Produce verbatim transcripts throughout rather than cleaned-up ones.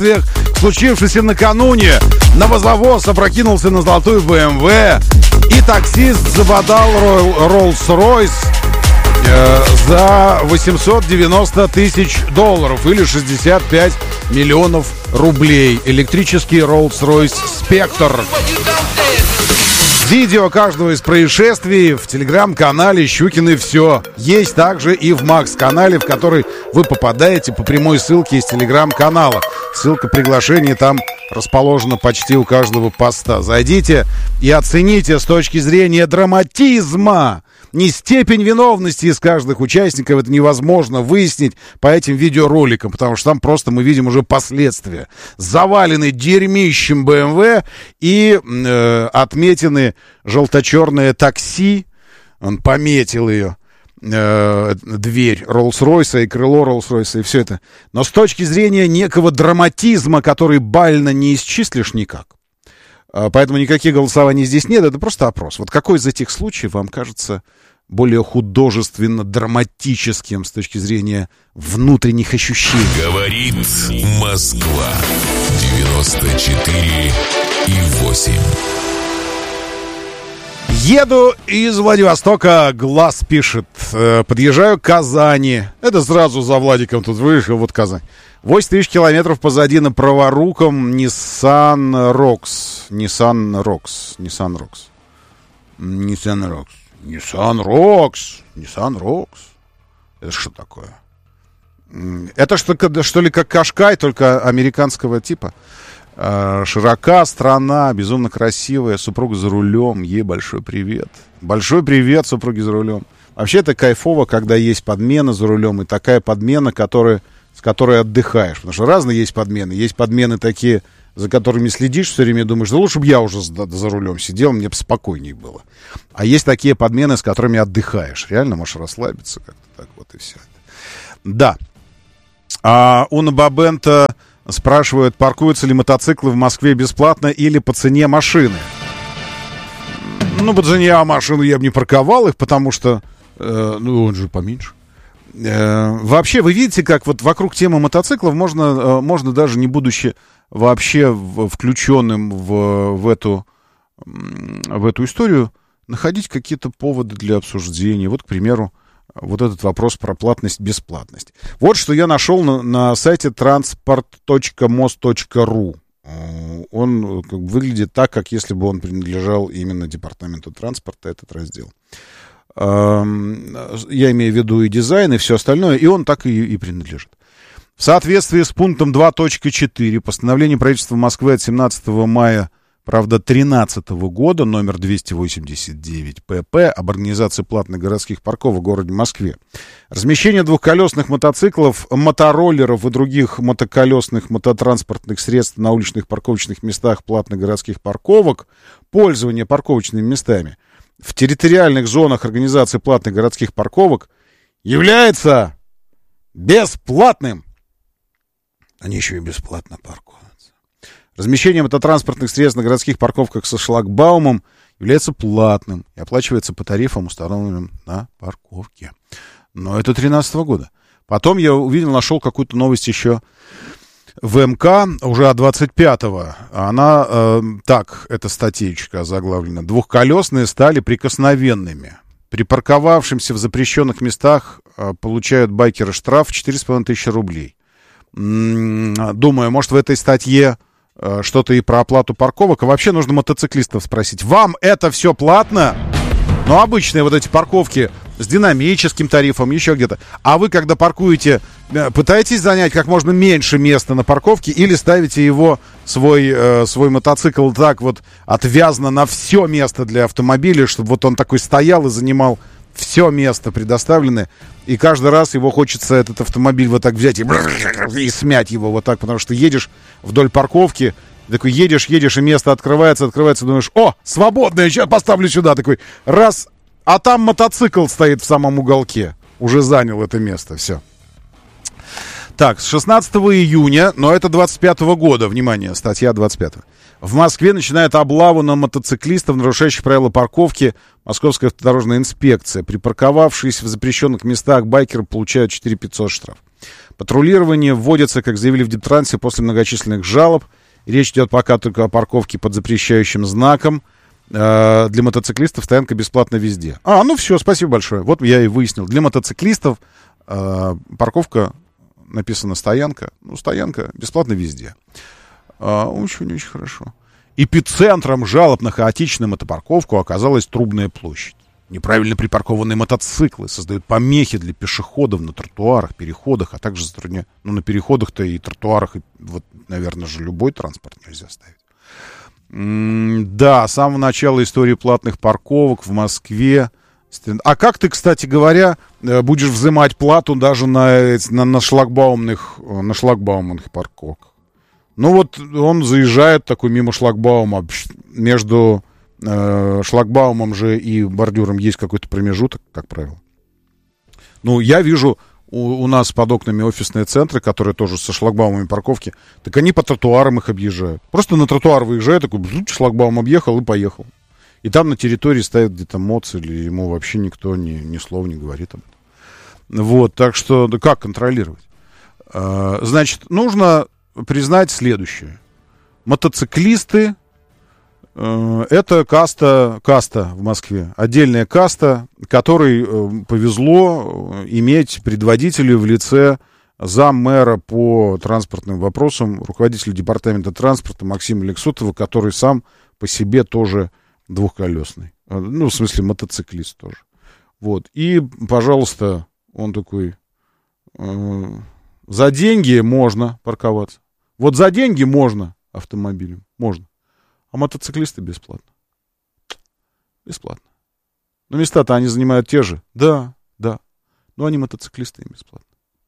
последствиях, случившихся накануне, на вазовоз опрокинулся на золотую бэ эм вэ, и таксист забодал Rolls-Royce э, за восемьсот девяносто тысяч долларов или шестьдесят пять миллионов рублей. Электрический Rolls-Royce Spectre. Видео каждого из происшествий в телеграм-канале «Щукины все» есть также и в Макс-канале, в который вы попадаете по прямой ссылке из телеграм-канала. Ссылка приглашения там расположена почти у каждого поста. Зайдите и оцените с точки зрения драматизма. Не степень виновности из каждых участников, это невозможно выяснить по этим видеороликам, потому что там просто мы видим уже последствия. Завалены дерьмищем бэ эм вэ и э, отметины желто-черное такси. Он пометил ее, э, дверь Роллс-Ройса и крыло Роллс-Ройса и все это. Но с точки зрения некого драматизма, который бально не исчислишь никак, поэтому никаких голосований здесь нет, это просто опрос. Вот какой из этих случаев вам кажется более художественно-драматическим с точки зрения внутренних ощущений? Говорит Москва. девяносто четыре и восемь. Еду из Владивостока, Глаз пишет. Подъезжаю к Казани. Это сразу за Владиком тут вышел, вот Казань. восемь тысяч километров позади на праворуком Nissan Rox. Nissan Rox. Nissan Rox. Nissan Rox. Nissan Rox. Nissan Rox. Это что такое? Это что, что ли как Кашкай, только американского типа? Широка страна, безумно красивая, супруга за рулем, ей большой привет. Большой привет супруге за рулем. Вообще это кайфово, когда есть подмена за рулем, и такая подмена, которая, с которой отдыхаешь. Потому что разные есть подмены. Есть подмены такие, за которыми следишь все время и думаешь, да лучше бы я уже за, за рулем сидел, мне бы спокойнее было. А есть такие подмены, с которыми отдыхаешь. Реально можешь расслабиться как-то так вот и все. Да. А у Набабента спрашивают, паркуются ли мотоциклы в Москве бесплатно или по цене машины. Ну, по цене машину я бы не парковал их, потому что, э, ну, он же поменьше. Э, вообще, вы видите, как вот вокруг темы мотоциклов можно, э, можно даже не будучи вообще в, включенным в, в, эту, в эту историю, находить какие-то поводы для обсуждения. Вот, к примеру, вот этот вопрос про платность-бесплатность. Вот что я нашел на, на сайте транспорт точка мост точка ру. Он как бы выглядит так, как если бы он принадлежал именно департаменту транспорта, этот раздел. Я имею в виду и дизайн, и все остальное, и он так и, и принадлежит. В соответствии с пунктом два точка четыре постановления правительства Москвы от семнадцатого мая, правда, тринадцатого года, номер двести восемьдесят девять пэ пэ об организации платных городских парковок в городе Москве. Размещение двухколесных мотоциклов, мотороллеров и других мотоколесных мототранспортных средств на уличных парковочных местах платных городских парковок, пользование парковочными местами в территориальных зонах организации платных городских парковок является бесплатным. Они еще и бесплатно паркуются. Размещение мототранспортных средств на городских парковках со шлагбаумом является платным и оплачивается по тарифам, установленным на парковке. Но это тринадцатого года. Потом я увидел, нашел какую-то новость еще в эм ка, уже от двадцать пятого. Она, э, так, эта статейка заглавлена. Двухколесные стали прикосновенными. Припарковавшимся в запрещенных местах э, получают байкеры штраф в четыре с половиной тысячи рублей. М-м, думаю, может, в этой статье э, что-то и про оплату парковок. А вообще нужно мотоциклистов спросить. Вам это все платно? Ну, обычные вот эти парковки с динамическим тарифом, еще где-то. А вы, когда паркуете, пытаетесь занять как можно меньше места на парковке или ставите его, свой, э, свой мотоцикл так вот отвязно на все место для автомобиля, чтобы вот он такой стоял и занимал все место предоставленное, и каждый раз его хочется, этот автомобиль, вот так взять и, и смять его вот так, потому что едешь вдоль парковки, такой едешь, едешь, и место открывается, открывается, думаешь, о, свободное, сейчас поставлю сюда, такой раз, а там мотоцикл стоит в самом уголке, уже занял это место, все. Так, с шестнадцатого июня, но это двадцать пятого года, внимание, статья двадцать пятого. В Москве начинает облаву на мотоциклистов, нарушающих правила парковки. Московская автодорожная инспекция. Припарковавшись в запрещенных местах, байкеры получают четыре тысячи пятьсот штраф. Патрулирование вводится, как заявили в Дептрансе, после многочисленных жалоб. Речь идет пока только о парковке под запрещающим знаком. Э, для мотоциклистов стоянка бесплатна везде. А, ну все, спасибо большое. Вот я и выяснил. Для мотоциклистов э, парковка, написано стоянка. Ну, стоянка бесплатна везде. Э, очень-очень хорошо. Эпицентром жалоб на хаотичную мотопарковку оказалась Трубная площадь. Неправильно припаркованные мотоциклы создают помехи для пешеходов на тротуарах, переходах, а также затрудняют. Ну, на переходах-то и тротуарах, и, вот, наверное же, любой транспорт нельзя ставить. М-м, да, с самого начала истории платных парковок в Москве. А как ты, кстати говоря, будешь взимать плату даже на, на, на шлагбаумных, на шлагбаумных парковках? Ну вот он заезжает такой мимо шлагбаума, между э, шлагбаумом же и бордюром есть какой-то промежуток, как правило. Ну, я вижу у, у нас под окнами офисные центры, которые тоже со шлагбаумами парковки, так они по тротуарам их объезжают. Просто на тротуар выезжает, такой шлагбаум объехал и поехал. И там на территории стоит где-то МОЦ, или ему вообще никто ни, ни слова не говорит об этом. Вот, так что, да как контролировать? Э, значит, нужно признать следующее. Мотоциклисты э, это каста, каста в Москве. Отдельная каста, которой э, повезло иметь предводителя в лице заммэра по транспортным вопросам, руководителя департамента транспорта Максима Лексутова, который сам по себе тоже двухколесный. Ну, в смысле, мотоциклист тоже. Вот. И, пожалуйста, он такой... Э, за деньги можно парковаться. Вот за деньги можно автомобилем. Можно. А мотоциклисты бесплатно. Бесплатно. Но места-то они занимают те же. Да, да. Но они мотоциклисты, им бесплатно.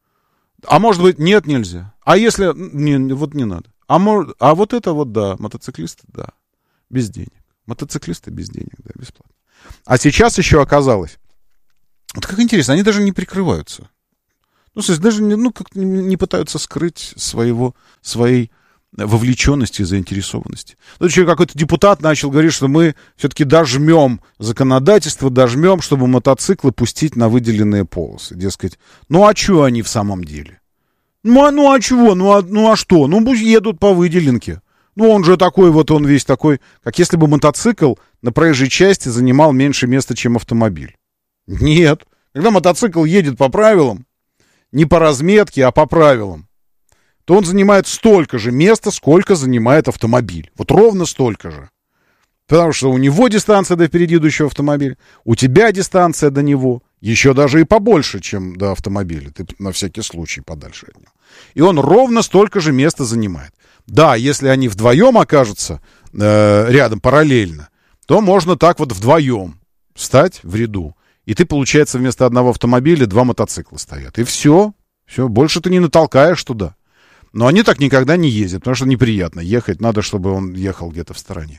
А может быть, нет, нельзя. А если... Не, вот не надо. А, может, а вот это вот, да, мотоциклисты, да. Без денег. Мотоциклисты без денег, да, бесплатно. А сейчас еще оказалось... Вот как интересно, они даже не прикрываются. Ну, то есть даже не, ну, как не, не пытаются скрыть своего, своей вовлеченности и заинтересованности. Ну, еще какой-то депутат начал говорить, что мы все-таки дожмем законодательство, дожмем, чтобы мотоциклы пустить на выделенные полосы. Дескать, ну а что они в самом деле? Ну а, ну, а чего? Ну а, ну а что? Ну пусть едут по выделенке. Ну он же такой вот, он весь такой, как если бы мотоцикл на проезжей части занимал меньше места, чем автомобиль. Нет. Когда мотоцикл едет по правилам, не по разметке, а по правилам, то он занимает столько же места, сколько занимает автомобиль. Вот ровно столько же. Потому что у него дистанция до впереди идущего автомобиля, у тебя дистанция до него еще даже и побольше, чем до автомобиля. Ты на всякий случай подальше от него. И он ровно столько же места занимает. Да, если они вдвоем окажутся э, рядом параллельно, то можно так вот вдвоем встать в ряду. И ты, получается, вместо одного автомобиля два мотоцикла стоят. И все. Все. Больше ты не натолкаешь туда. Но они так никогда не ездят, потому что неприятно ехать. Надо, чтобы он ехал где-то в стороне.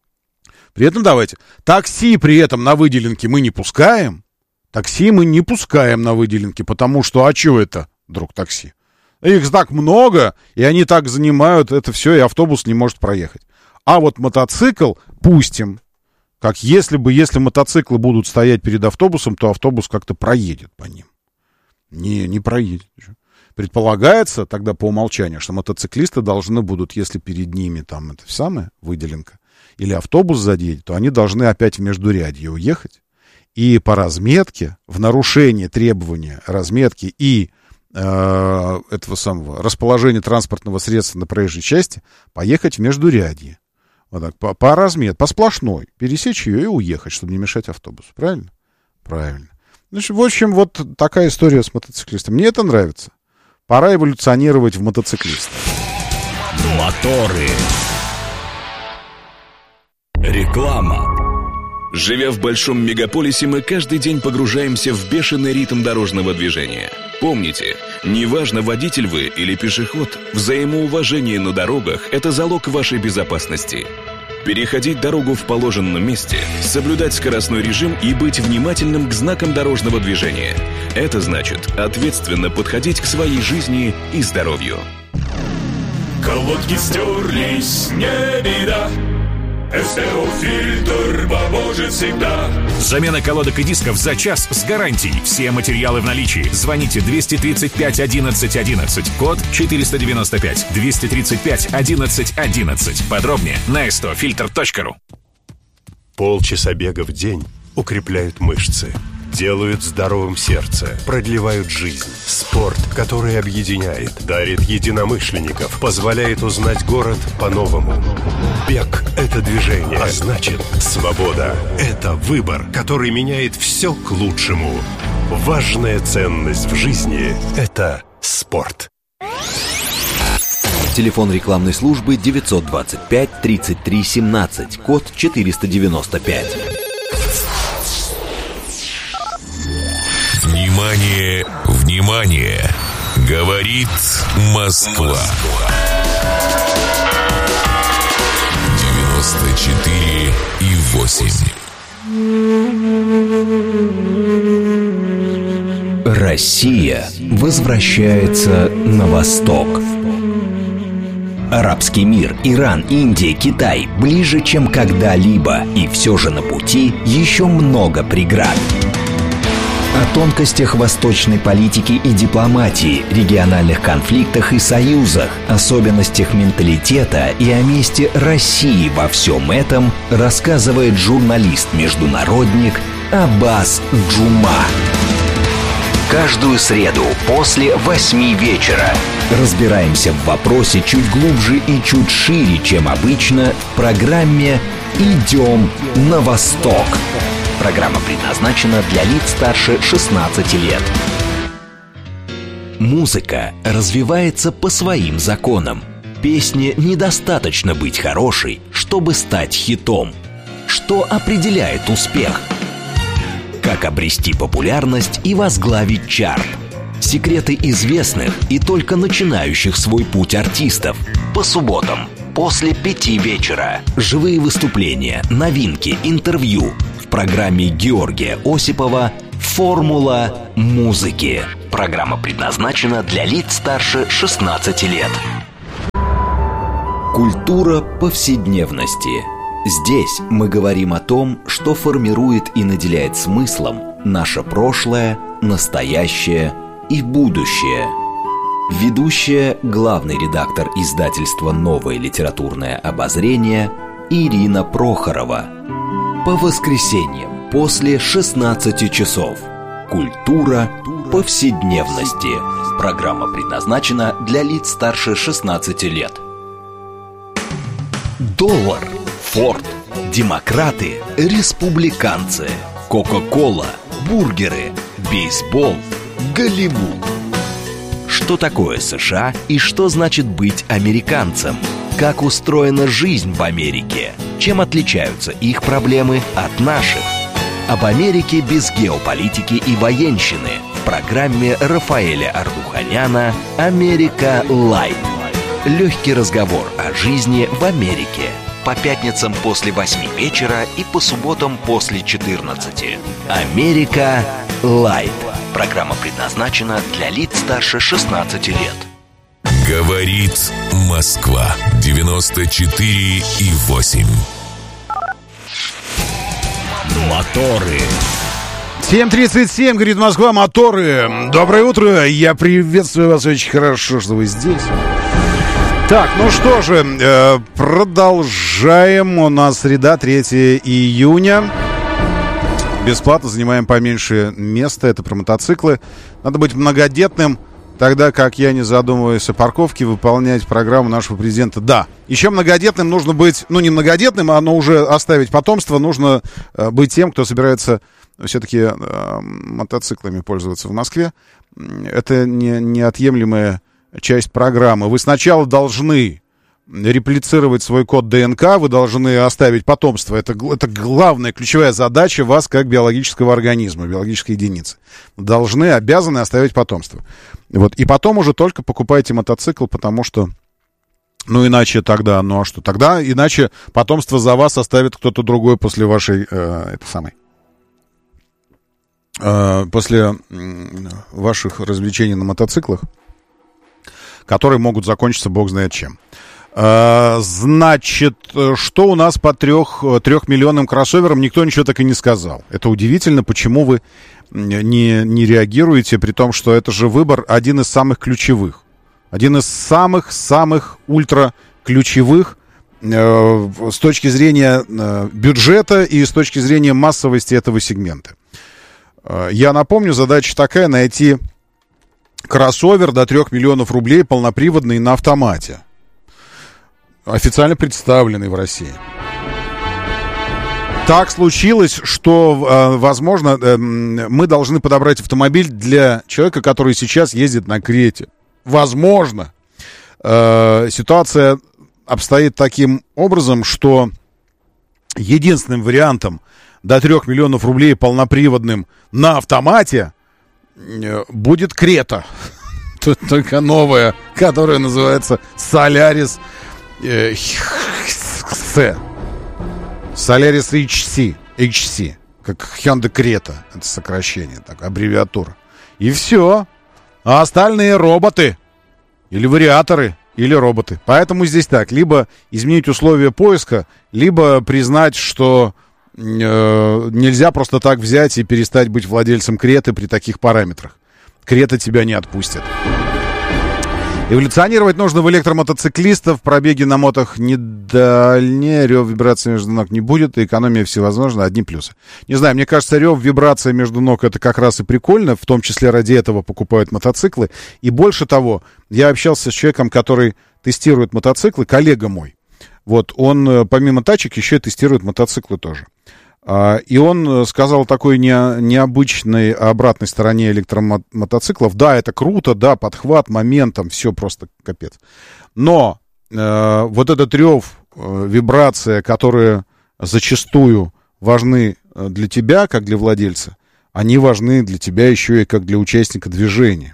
При этом давайте. Такси при этом на выделенке мы не пускаем. Такси мы не пускаем на выделенке, потому что, а что это, друг такси? Их так много, и они так занимают это все, и автобус не может проехать. А вот мотоцикл пустим. Как если бы, если мотоциклы будут стоять перед автобусом, то автобус как-то проедет по ним. Не, не проедет. Предполагается тогда по умолчанию, что мотоциклисты должны будут, если перед ними там это самое, выделенка, или автобус задедет, то они должны опять в междурядье уехать. И по разметке, в нарушение требования разметки и э, этого самого расположения транспортного средства на проезжей части, поехать в междурядье. Вот так, по, по разметке, по сплошной, пересечь ее и уехать, чтобы не мешать автобусу. Правильно? Правильно. Значит, в общем, вот такая история с мотоциклистом. Мне это нравится. Пора эволюционировать в мотоциклиста. Моторы. Реклама. Живя в большом мегаполисе, мы каждый день погружаемся в бешеный ритм дорожного движения. Помните, неважно, водитель вы или пешеход, взаимоуважение на дорогах – это залог вашей безопасности. переходить дорогу в положенном месте, соблюдать скоростной режим и быть внимательным к знакам дорожного движения. Это значит ответственно подходить к своей жизни и здоровью. Колодки стерлись, не беда. СТО-фильтр поможет всегда. Замена колодок и дисков за час с гарантией. Все материалы в наличии. Звоните двести тридцать пять одиннадцать одиннадцать. Код четыреста девяносто пять. двести тридцать пять одиннадцать одиннадцать. Подробнее на эс тэ о фильтр точка ру. Полчаса бега в день укрепляют мышцы, делают здоровым сердце, продлевают жизнь. Спорт, который объединяет, дарит единомышленников, позволяет узнать город по-новому. Бег – это движение, а значит, свобода – это выбор, который меняет все к лучшему. Важная ценность в жизни – это спорт. Телефон рекламной службы девятьсот двадцать пять тридцать три семнадцать, код четыреста девяносто пять. Внимание, внимание! Говорит Москва. девяносто четыре и восемь. Россия возвращается на восток. Арабский мир, Иран, Индия, Китай ближе, чем когда-либо, и все же на пути еще много преград. О тонкостях восточной политики и дипломатии, региональных конфликтах и союзах, особенностях менталитета и о месте России во всем этом рассказывает журналист-международник Аббас Джума. Каждую среду после восьми вечера разбираемся в вопросе чуть глубже и чуть шире, чем обычно, в программе «Идем на восток». Программа предназначена для лиц старше шестнадцати лет. Музыка развивается по своим законам. Песне недостаточно быть хорошей, чтобы стать хитом. Что определяет успех? Как обрести популярность и возглавить чарт? Секреты известных и только начинающих свой путь артистов. По субботам после пяти вечера. Живые выступления, новинки, интервью. В программе Георгия Осипова «Формула музыки». Программа предназначена для лиц старше шестнадцати лет. Культура повседневности. Здесь мы говорим о том, что формирует и наделяет смыслом наше прошлое, настоящее и будущее. Ведущая, главный редактор издательства «Новое литературное обозрение» Ирина Прохорова. По воскресеньям после шестнадцати часов. Культура повседневности. Программа предназначена для лиц старше шестнадцати лет. Доллар, Форд, демократы, республиканцы, Кока-кола, бургеры, бейсбол, Голливуд. Что такое США и что значит быть американцем? Как устроена жизнь в Америке? Чем отличаются их проблемы от наших? Об Америке без геополитики и военщины в программе Рафаэля Ардуханяна «Америка Лайт». Легкий разговор о жизни в Америке. По пятницам после восьми вечера и по субботам после четырнадцати. «Америка Лайт». Программа предназначена для лиц старше шестнадцати лет. Говорит Москва. девяносто четыре и восемь. Моторы. семь тридцать семь, говорит Москва, моторы. Доброе утро, я приветствую вас, очень хорошо, что вы здесь. Так, ну что же, продолжаем. У нас среда, третьего июня. Бесплатно занимаем поменьше места. Это про мотоциклы. Надо быть многодетным, тогда как я, не задумываясь о парковке, выполнять программу нашего президента. Да, еще многодетным нужно быть, ну не многодетным, а но уже оставить потомство. Нужно э, быть тем, кто собирается все-таки э, мотоциклами пользоваться в Москве. Это не, неотъемлемая часть программы. Вы сначала должны реплицировать свой код ДНК, вы должны оставить потомство. Это, это главная, ключевая задача вас как биологического организма, биологической единицы. Должны, обязаны оставить потомство. Вот. И потом уже только покупайте мотоцикл, потому что Ну, иначе тогда, ну а что? Тогда, иначе потомство за вас оставит кто-то другой после вашей, э, это самой, э, после э, ваших развлечений на мотоциклах, которые могут закончиться бог знает чем. Э, значит, что у нас по трех, трехмиллионным кроссоверам, никто ничего так и не сказал. Это удивительно, почему вы не, не реагируете, при том, что это же выбор один из самых ключевых. Один из самых-самых ультра-ключевых э, с точки зрения э, бюджета и с точки зрения массовости этого сегмента. Э, я напомню, задача такая — найти кроссовер до трех миллионов рублей, полноприводный, на автомате. Официально представленный в России. Так случилось, что, э, возможно, э, мы должны подобрать автомобиль для человека, который сейчас ездит на Крете. Возможно, э, ситуация обстоит таким образом, что единственным вариантом до трех миллионов рублей полноприводным на автомате э, будет Крета. Тут только новая, которая называется Solaris э, C. Solaris эйч си. эйч си. Как Hyundai Creta. Это сокращение, так, аббревиатура. И все. А остальные роботы, или вариаторы, или роботы. Поэтому здесь так: либо изменить условия поиска, либо признать, что э, нельзя просто так взять и перестать быть владельцем Креты при таких параметрах. Крета тебя не отпустит. Эволюционировать нужно в электромотоциклистов. Пробеги на мотах не дальнее, рев, вибрации между ног не будет, и экономия всевозможна, одни плюсы. Не знаю, мне кажется, рев, вибрация между ног — это как раз и прикольно, в том числе ради этого покупают мотоциклы. И больше того, я общался с человеком, который тестирует мотоциклы, коллега мой. Вот, он помимо тачек еще и тестирует мотоциклы тоже. И он сказал такой не, необычной обратной стороне электромотоциклов. Да, это круто, да, подхват, моментом, все просто капец. Но э, вот этот рев, э, вибрация, которые зачастую важны для тебя, как для владельца, они важны для тебя еще и как для участника движения.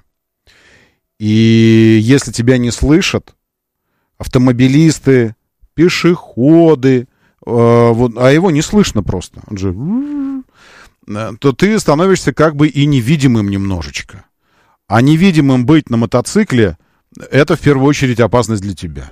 И если тебя не слышат автомобилисты, пешеходы, Вот, а его не слышно просто, он же, то ты становишься как бы и невидимым немножечко. А невидимым быть на мотоцикле — это в первую очередь опасность для тебя.